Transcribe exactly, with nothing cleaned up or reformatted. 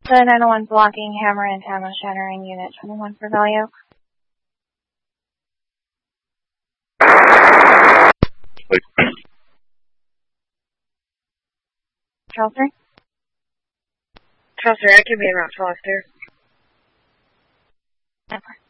The nine oh one blocking hammer and ammo shattering unit twenty-one for value. Control three. Control three, I could be in Route Foster. Never.